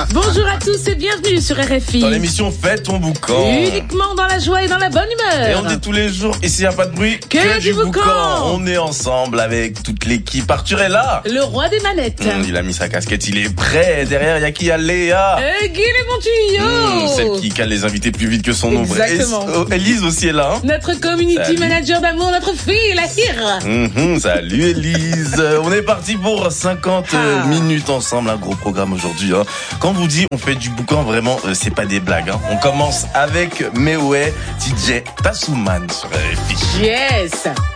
Bonjour à tous et bienvenue sur RFI. Dans l'émission Fais ton boucan. Uniquement dans la joie et dans la bonne humeur. Et on dit tous les jours, ici y a pas de bruit, que du boucan. On est ensemble avec toute l'équipe. Arthur est là. Le roi des manettes. Il a mis sa casquette, il est prêt. Derrière, il y a qui? Il y a Léa. Guy les bons tuyaux. Celle qui cale les invités plus vite que son ombre. Exactement. Et Elise aussi est là. Hein. Notre community manager d'amour, notre fille, la Hire. Salut Elise. On est parti pour 50 minutes ensemble. Un gros programme aujourd'hui. Hein. Quand on vous dit on fait du boucan, vraiment, c'est pas des blagues. Hein. On commence avec Mewe, DJ Tassuman sur RFI. Yes.